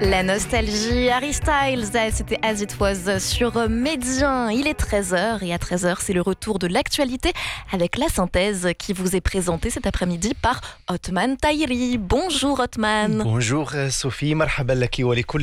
La nostalgie, Harry Styles, c'était As It Was sur Médien. Il est 13h et à 13h, c'est le retour de l'actualité avec la synthèse qui vous est présentée cet après-midi par Othman Tahiri. Bonjour Othman. Bonjour Sophie, marhaba laki wa likul